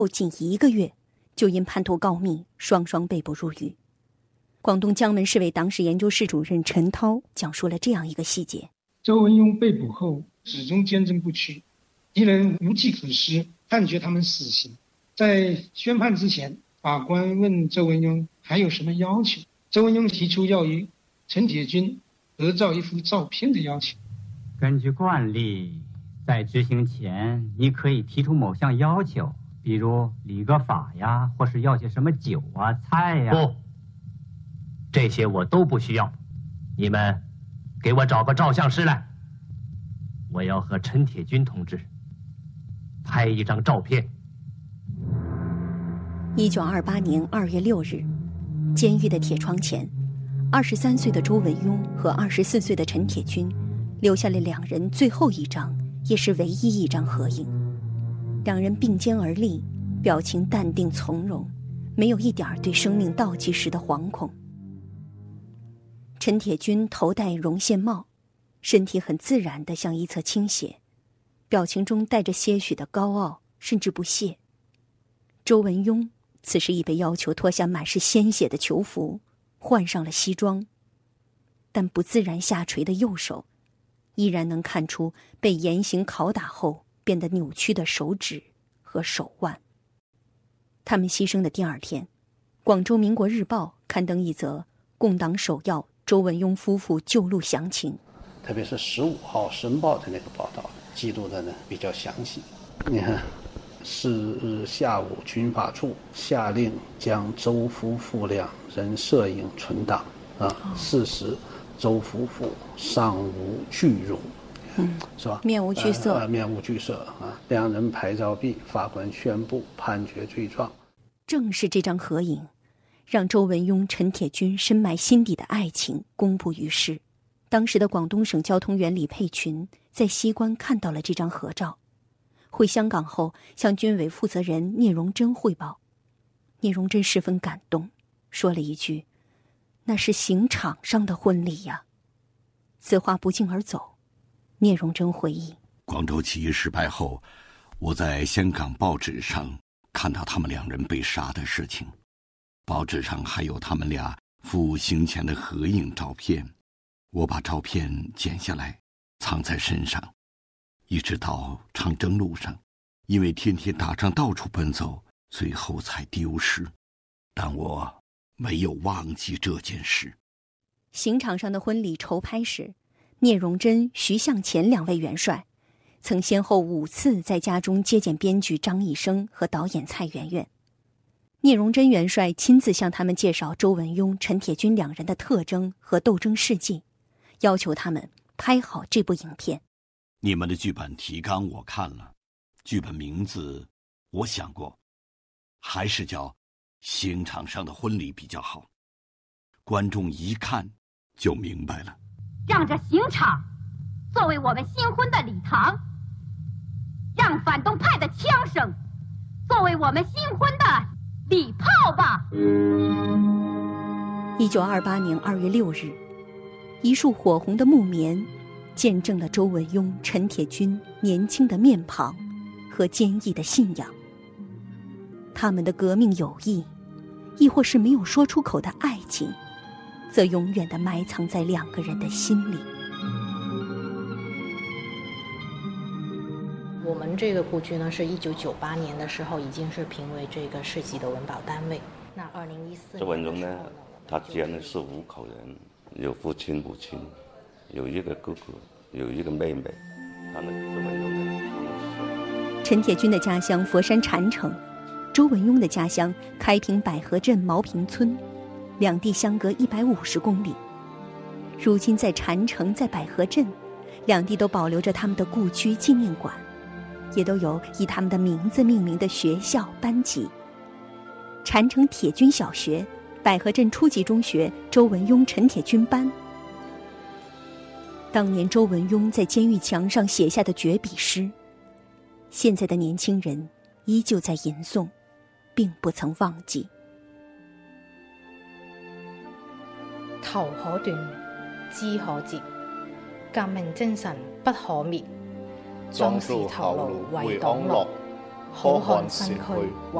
后仅1个月，就因叛徒告密，双双被捕入狱。广东江门市委党史研究室主任陈涛讲述了这样一个细节： 周文雍被捕后始终坚贞不屈，敌人无计可施，判决他们死刑。在宣判之前，法官问周文雍还有什么要求，周文雍提出要与陈铁军合照一幅照片的要求。 根据惯例，在执行前你可以提出某项要求，比如理个发呀，或是要些什么酒啊菜呀。 不，这些我都不需要，你们给我找个照相师来，我要和陈铁军同志拍一张照片。 1928年2月6日，监狱的铁窗前，23岁的周文雍和24岁的陈铁军留下了2人最后一张，也是唯一一张合影。2人并肩而立，表情淡定从容，没有一点对生命倒计时的惶恐。陈铁军头戴绒线帽，身体很自然地向一侧倾斜，表情中带着些许的高傲甚至不屑。周文雍此时已被要求脱下满是鲜血的囚服，换上了西装，但不自然下垂的右手依然能看出被严刑拷打后变得扭曲的手指和手腕。他们牺牲的第2天，广州民国日报刊登一则共党首要周文雍夫妇救路详情， 特别是15号申报的那个报道记录的呢比较详细。你看，4日下午，军法处下令将周夫妇2人摄影存档，4时周夫妇尚无惧容，是吧？ 面无惧色， 面无惧色啊！2人拍照毕，法官宣布判决罪状。 正是这张合影，让周文雍、陈铁军深埋心底的爱情公布于世。当时的广东省交通员李佩群在西关看到了这张合照，回香港后向军委负责人聂荣臻汇报。聂荣臻十分感动，说了一句：“那是刑场上的婚礼呀。”此话不胫而走。聂荣臻回忆， 广州起义失败后，我在香港报纸上看到他们2人被杀的事情，报纸上还有他们俩赴刑前的合影照片。我把照片剪下来藏在身上，一直到长征路上，因为天天打仗到处奔走，最后才丢失。但我没有忘记这件事。 刑场上的婚礼筹拍时，聂荣臻、徐向前2位元帅曾先后5次在家中接见编剧张一生和导演蔡媛媛。聂荣臻元帅亲自向他们介绍周文雍、陈铁军2人的特征和斗争事迹，要求他们拍好这部影片。 你们的剧本提纲我看了，剧本名字我想过，还是叫《刑场上的婚礼》比较好，观众一看就明白了。 让这刑场作为我们新婚的礼堂，让反动派的枪声作为我们新婚的礼炮吧。 1928年2月6日，一束火红的木棉见证了周文雍、陈铁军年轻的面庞和坚毅的信仰。他们的革命友谊，亦或是没有说出口的爱情，则永远地埋藏在2个人的心里。 我们这个故居呢，是1998年的时候已经是评为这个市级的文保单位。那2014年周文雍呢，他家呢是5口人，有父亲、母亲，有1个哥哥，有1个妹妹。他们周文雍呢， 陈铁军的家乡佛山禅城，周文雍的家乡开平百合镇毛坪村，2地相隔150公里。如今在禅城，在百合镇，2地都保留着他们的故居纪念馆，也都有以他们的名字命名的学校班级。禅城铁军小学、百合镇初级中学周文雍、陈铁军班。当年周文雍在监狱墙上写下的绝笔诗，现在的年轻人依旧在吟诵，并不曾忘记。 頭可斷，肢可折，革命精神不可滅。壯士頭顱為黨樂， 好汉新區。